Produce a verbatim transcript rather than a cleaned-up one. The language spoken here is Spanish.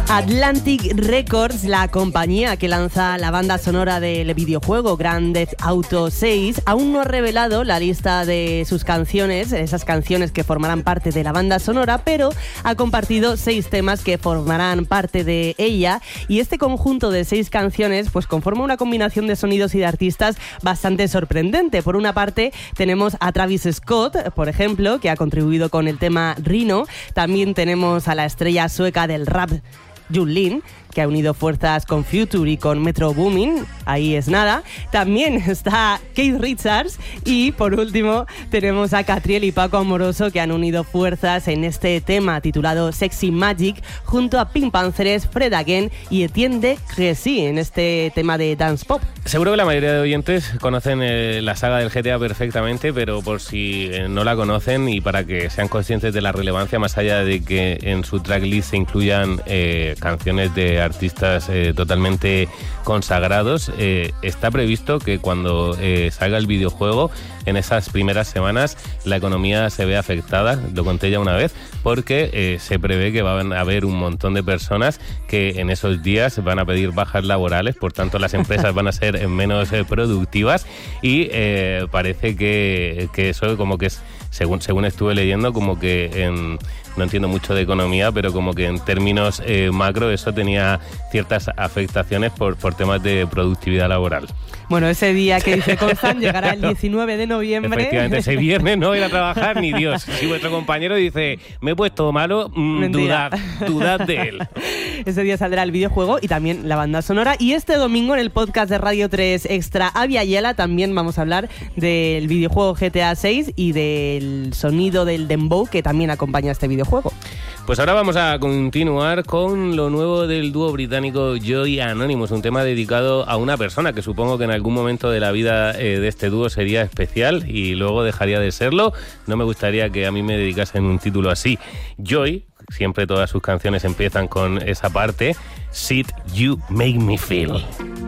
Atlantic Records, la compañía que lanza la banda sonora del videojuego Grand Theft Auto seis, aún no ha revelado la lista de sus canciones, esas canciones que formarán parte de la banda sonora, pero ha compartido seis temas que formarán parte de ella, y este conjunto de seis canciones pues conforma una combinación de sonidos y de artistas bastante sorprendente. Por una parte tenemos a Travis Scott, por ejemplo, que ha contribuido con el tema Rhino. También tenemos a la estrella sueca del rap Jun Lin, que ha unido fuerzas con Future y con Metro Boomin, ahí es nada. También está Keith Richards y por último tenemos a Catriel y Paco Amoroso, que han unido fuerzas en este tema titulado Sexy Magic junto a Pink Panthers, Fred Again y Etienne de Crécy en este tema de dance pop. Seguro que la mayoría de oyentes conocen eh, la saga del G T A perfectamente, pero por si eh, no la conocen y para que sean conscientes de la relevancia, más allá de que en su tracklist se incluyan eh, canciones de artistas eh, totalmente consagrados, eh, está previsto que cuando eh, salga el videojuego, en esas primeras semanas la economía se ve afectada, lo conté ya una vez, porque eh, se prevé que van a haber un montón de personas que en esos días van a pedir bajas laborales, por tanto las empresas van a ser menos eh, productivas y eh, parece que, que eso como que es, según, según estuve leyendo, como que en... no entiendo mucho de economía, pero como que en términos eh, macro eso tenía ciertas afectaciones por, por temas de productividad laboral. Bueno, ese día que dice Constant llegará el diecinueve de noviembre. Efectivamente, ese viernes no voy a trabajar ni Dios. Si vuestro compañero dice, me he puesto malo, mmm, dudad, dudad de él. Ese día saldrá el videojuego y también la banda sonora. Y este domingo en el podcast de Radio tres Extra Avia Yela también vamos a hablar del videojuego G T A seis y del sonido del dembow que también acompaña este videojuego. Pues ahora vamos a continuar con lo nuevo del dúo británico Joy Anonymous, un tema dedicado a una persona que supongo que en algún momento de la vida eh, de este dúo sería especial y luego dejaría de serlo. No me gustaría que a mí me dedicasen un título así. Joy, siempre todas sus canciones empiezan con esa parte, Shit You Make Me Feel.